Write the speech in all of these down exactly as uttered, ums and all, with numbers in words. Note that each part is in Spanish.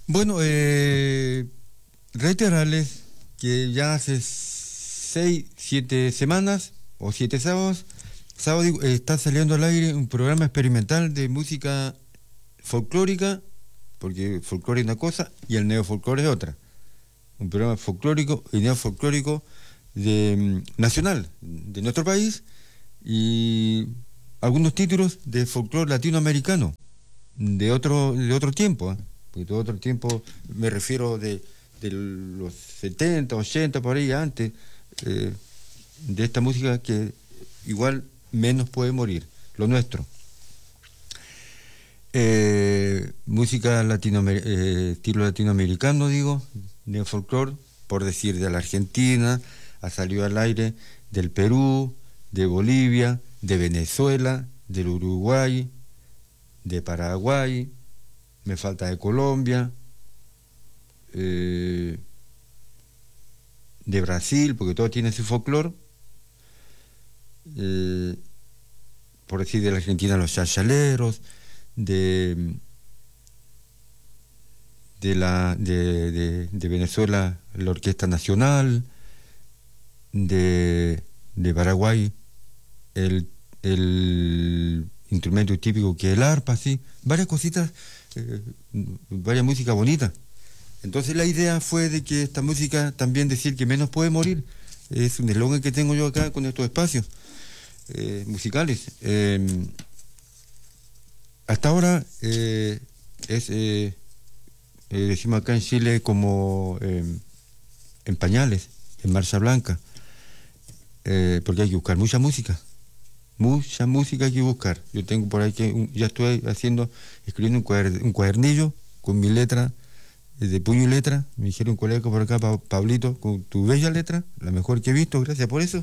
Bueno, eh, reiterarles que ya hace seis, siete semanas o siete sábados, sábado eh, está saliendo al aire un programa experimental de música folclórica, porque folclore es una cosa y el neofolclore es otra. Un programa folclórico y neofolclórico de, mm, nacional de nuestro país y algunos títulos de folclore latinoamericano de otro de otro tiempo, ¿eh? Porque de otro tiempo me refiero de, de los setenta, ochenta, por ahí antes, eh, de esta música que igual menos puede morir, lo nuestro. Eh, música latinoamer eh, estilo latinoamericano, digo, de folclore, por decir, de la Argentina, ha salido al aire del Perú, de Bolivia, de Venezuela, del Uruguay, de Paraguay, me falta de Colombia, eh, de Brasil, porque todo tiene su folclore, eh, por decir, de la Argentina los chachaleros, de de la de, de, de Venezuela la Orquesta Nacional, de, de Paraguay el, el instrumento típico que es el arpa, sí, varias cositas, eh, varias músicas bonitas. Entonces la idea fue de que esta música también decir que menos puede morir, es un eslogan que tengo yo acá con estos espacios eh, musicales. Eh, hasta ahora eh, es eh, eh, decimos acá en Chile como eh, en pañales, en marcha blanca, eh, porque hay que buscar mucha música. Mucha música hay que buscar. Yo tengo por ahí que un, ya estoy haciendo, escribiendo un, cuader, un cuadernillo con mi letra, de puño y letra. Me dijeron un colega por acá, pa, Pablito, con tu bella letra, la mejor que he visto, gracias por eso.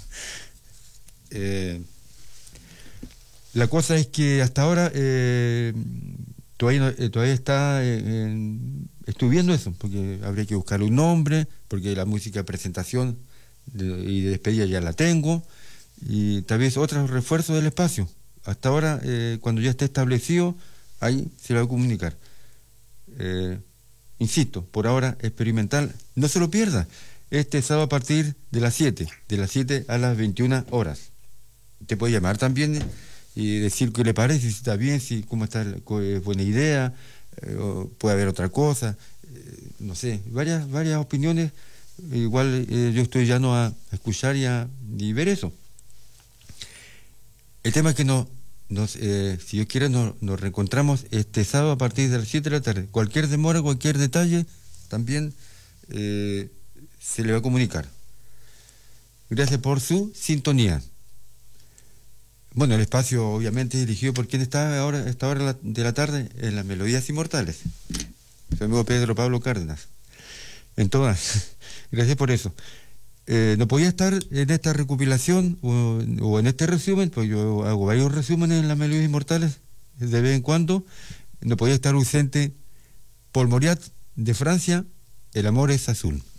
eh, la cosa es que hasta ahora eh, todavía, no, eh, todavía está eh, en, estoy viendo eso, porque habría que buscar un nombre, porque la música de presentación de, y de despedida ya la tengo. Y tal vez otros refuerzos del espacio. Hasta ahora, eh, cuando ya esté establecido, ahí se lo va a comunicar. Eh, insisto, por ahora experimental, no se lo pierda. Este sábado a partir de las siete, de las siete a las veintiuna horas. Te puede llamar también y decir qué le parece, si está bien, si cómo está, es buena idea, eh, o puede haber otra cosa, eh, no sé, varias, varias opiniones. Igual eh, yo estoy llano a escuchar y a y ver eso. El tema es que no, nos, eh, si Dios quiere, nos, nos reencontramos este sábado a partir de las siete de la tarde. Cualquier demora, cualquier detalle, también eh, se le va a comunicar. Gracias por su sintonía. Bueno, el espacio obviamente dirigido por quien está ahora, a esta hora de la tarde en las Melodías Inmortales. Su amigo Pedro Pablo Cárdenas. En todas. Gracias por eso. Eh, no podía estar en esta recopilación o, o en este resumen, pues yo hago varios resúmenes en las Melodías Inmortales de vez en cuando. No podía estar ausente Paul Mauriat de Francia, El amor es azul.